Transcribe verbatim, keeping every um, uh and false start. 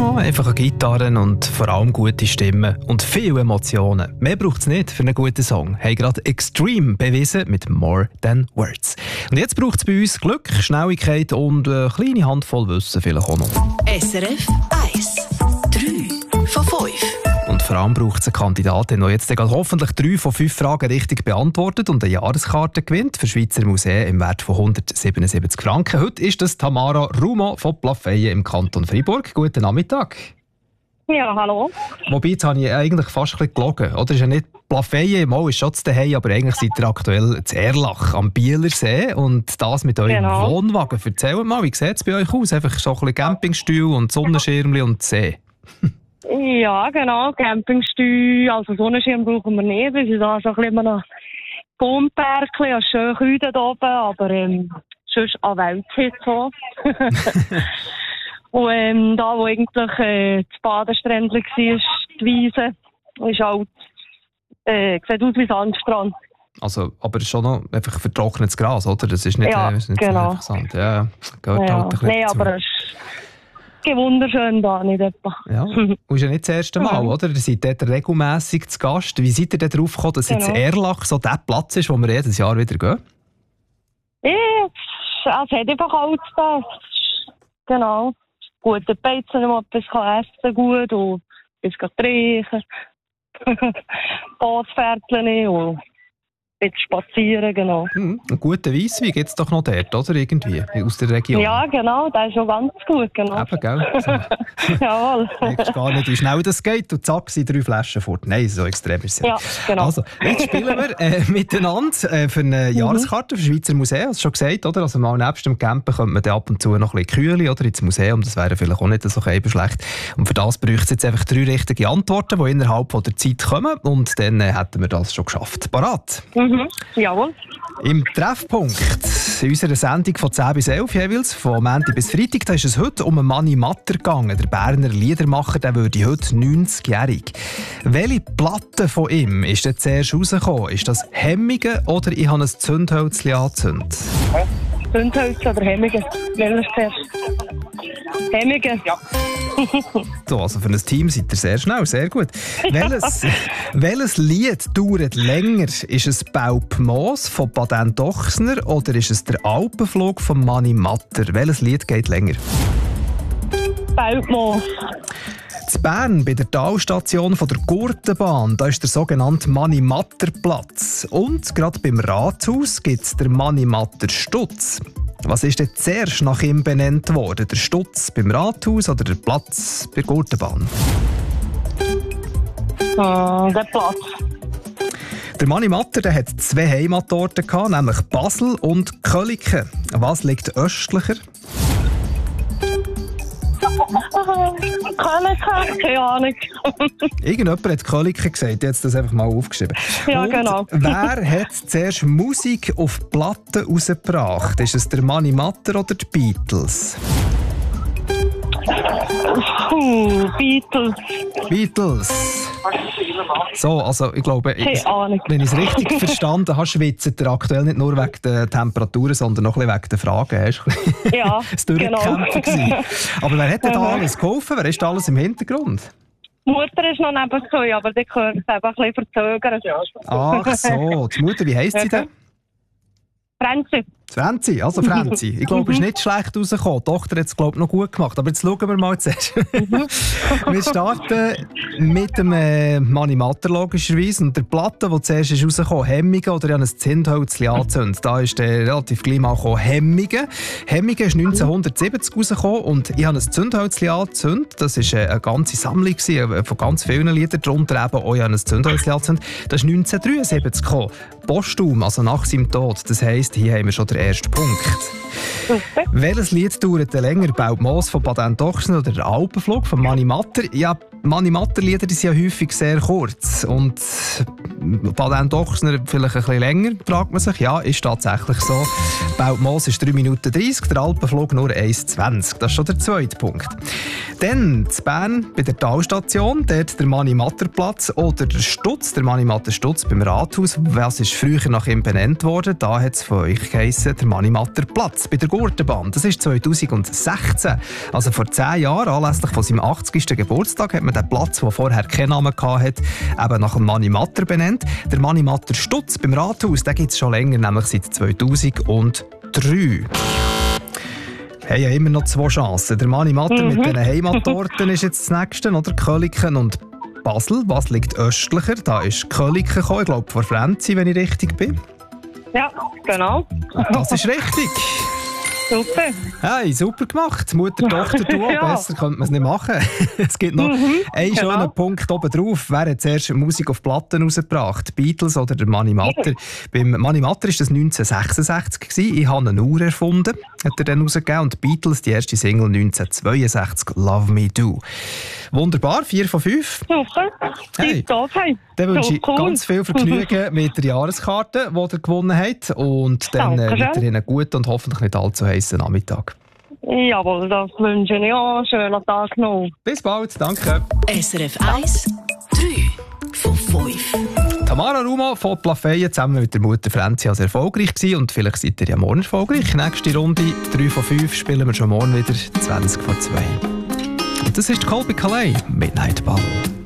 Piano, einfache Gitarren und vor allem gute Stimmen und viele Emotionen. Mehr braucht es nicht für einen guten Song. Haben gerade Extreme bewiesen mit More Than Words. Und jetzt braucht es bei uns Glück, Schnelligkeit und eine kleine Handvoll Wissen vielleicht auch noch. S R F eins. drei von fünf. Und vor allem braucht es eine Kandidatin, die jetzt hoffentlich drei von fünf Fragen richtig beantwortet und eine Jahreskarte gewinnt für Schweizer Museen im Wert von hundertsiebenundsiebzig Franken. Heute ist das Tamara Rumo von Plafeyen im Kanton Freiburg. Guten Nachmittag. Ja, hallo. Wobei, jetzt habe ich eigentlich fast ein bisschen gelogen. Oder ist ja nicht Plafeyen, mal ist schon zu Hause, aber eigentlich seid ihr aktuell zu Erlach am Bielersee und das mit eurem Genau. Wohnwagen. Erzählt mal, wie sieht es bei euch aus? Einfach so ein bisschen Campingstuhl und Sonnenschirmchen und See. Ja, genau. Campingstuhl, also Sonnenschirm brauchen wir nicht. Wir sind da so ein bisschen immer Baumbergchen, ja, schön kühl da oben, aber ähm, sonst an Weltzeit so. Und ähm, da, wo eigentlich äh, das Badesträndchen war, die Wiese, ist halt, äh, sieht aus wie Sandstrand. Also, aber schon noch einfach vertrocknetes Gras, oder? Das ist nicht, Ja, äh, ist nicht genau. einfach Sand. Ja, gehört Ja. halt ein bisschen Nein, dazu. aber es ist wunderschön da, nicht etwa. Ja, und ist ja nicht das erste Mal, Mhm. oder? Ihr seid dort regelmässig zu Gast. Wie seid ihr denn darauf gekommen, dass jetzt Genau. Erlach so der Platz ist, wo wir jedes Jahr wieder gehen? Ja, es hat einfach alles da. Genau. Gute Beizen, wenn man etwas kann essen gut und etwas trinken. Bootsfährtchen und ein bisschen spazieren, genau. Hm, einen guten Weisswein gibt es doch noch dort, oder? Irgendwie, aus der Region. Ja, genau, das ist schon ganz gut, genau. Eben, gell? So, Jawohl. du merkst gar nicht, wie schnell das geht und zack, sind drei Flaschen fort. Nein, so extrem ist es ja. Ja, genau. Also, jetzt spielen wir äh, miteinander äh, für eine Jahreskarte für Schweizer Museen. Hast du schon gesagt, oder? Also mal nebst dem Campen könnte man dann ab und zu noch ein bisschen Kühle oder ins Museum. Das wäre vielleicht auch nicht so schlecht. Und für das bräuchte es jetzt einfach drei richtige Antworten, die innerhalb von der Zeit kommen. Und dann äh, hätten wir das schon geschafft. Parat? Mhm. Jawohl. Im Treffpunkt in unserer Sendung von zehn bis elf jeweils, von Montag bis Freitag, da ist es heute um einen Manni Matter gegangen. Der Berner Liedermacher, der würde heute neunzigjährig. Welche Platte von ihm ist denn zuerst rausgekommen? Ist das Hemmige oder ich habe ein Zündhölzchen angezündet? Zündholz oder Hemmige? Welches zuerst? Hemmige? Ja. So, also für ein Team seid ihr sehr schnell, sehr gut. Welches, welches Lied dauert länger? Ist es Baupmoos von Patent Ochsner oder ist es der Alpenflug von Manni Matter? Welches Lied geht länger? Baupmoos. In Bern, bei der Talstation von der Gurtenbahn, da ist der sogenannte Manni-Matter-Platz. Und gerade beim Rathaus gibt es den Manni-Matter-Stutz. Was ist denn zuerst nach ihm benannt worden? Der Stutz beim Rathaus oder der Platz bei der Gurtenbahn? Hm, der Platz. Der Manni Matter, der hat zwei Heimatorte gehabt, nämlich Basel und Köliken. Was liegt östlicher? Keine, keine Ahnung. Irgendjemand hat Köliken gesagt, jetzt das einfach mal aufgeschrieben. Ja, Und genau. wer hat zuerst Musik auf Platten rausgebracht? Ist es der Manni Matter oder die Beatles? Puh, Beatles. Beatles. So, also ich glaube, ich, Keine Ahnung. wenn ich es richtig verstanden habe, schwitzt er aktuell nicht nur wegen der Temperaturen, sondern noch ein bisschen wegen der Fragen. Hast du Ja, es durchgekämpft gewesen. Aber wer hat denn da alles geholfen? Wer ist da alles im Hintergrund? Die Mutter ist noch nebenzu, aber die gehört es einfach ein bisschen verzögern. Ach so, die Mutter, wie heisst sie denn? Franzi. Franzi, also Franzi. Ich glaube, es ist nicht schlecht rausgekommen. Die Tochter hat es, glaube ich, noch gut gemacht. Aber jetzt schauen wir mal zuerst. Wir starten mit dem äh, Manni Matter logischerweise. Und der Platte, die zuerst ist rausgekommen, Hemmige oder ich habe ein Zündhölzchen angezündet. Da ist der relativ gleich mal gekommen, Hemmige. Hemmige ist neunzehnhundertsiebzig rausgekommen und ich habe ein Zündhölzchen angezündet. Das war äh, eine ganze Sammlung gewesen, von ganz vielen Liedern. Darunter eben auch, ich habe ein Zündhölzchen angezündet. Das ist neunzehnhundertdreiundsiebzig gekommen. Postum, also nach seinem Tod. Das heisst, hier haben wir schon den ersten Punkt. Super. Welches Lied dauert denn länger? Baupmoos von Patent Ochsner oder der Alpenflug von Manni Matter? Ja, Manni Matter Lieder die sind ja häufig sehr kurz. Und Patent Ochsner vielleicht ein bisschen länger, fragt man sich. Ja, ist tatsächlich so. Belpmoos ist drei Minuten dreißig, der Alpenflug nur eins zwanzig. Das ist schon der zweite Punkt. Dann in Bern bei der Talstation, dort der Mani-Matter-Platz oder der Stutz, der Mani-Matter-Stutz beim Rathaus. Was ist früher nach ihm benannt worden? Da hat es von euch geheissen, der Mani-Matter-Platz bei der Gurtenbahn. Das ist zweitausendsechzehn. Also vor zehn Jahren, anlässlich von seinem achtzigsten Geburtstag, hat man den Platz, der vorher keinen Namen hatte, eben nach dem Mani-Matter benannt. Der Mani-Matter-Stutz beim Rathaus, den gibt es schon länger, nämlich seit zweitausenddrei. Haben ja immer noch zwei Chancen. Der Mani-Matter mhm. mit den Heimatorten ist jetzt das nächste, oder? Köliken und Basel. Was liegt östlicher? Da ist Köliken gekommen, ich glaube vor Frenzy, wenn ich richtig bin. Ja, genau. Das ist richtig. Super. Hey, super gemacht. Mutter, Tochter, du auch. Ja. Besser könnte man es nicht machen. Es gibt noch mhm, einen genau. schönen Punkt oben drauf. Wer hat zuerst Musik auf Platten rausgebracht? Die Beatles oder der Mani-Matter? Ja. Beim Mani-Matter war das neunzehnhundertsechsundsechzig. Ich habe eine Uhr erfunden, hat er dann rausgegeben. Und die Beatles, die erste Single neunzehnhundertzweiundsechzig, Love Me Do. Wunderbar, vier von fünf. Super. Hey. hey. Dann wünsche ich so cool. ganz viel Vergnügen mit der Jahreskarte, die ihr gewonnen habt. Und dann äh, weiterhin einen guten und hoffentlich nicht allzu heißen Nachmittag. Jawohl, das wünsche ich auch. Schönen Tag noch. Bis bald, danke. S R F eins, drei von fünf. Tamara Ruma von Plafeyen zusammen mit der Mutter Franzi als erfolgreich gewesen. Und vielleicht seid ihr ja morgen erfolgreich. Nächste Runde, drei von fünf, spielen wir schon morgen wieder, zwanzig vor zwei. Und das ist Colby Calais, Midnight Ball.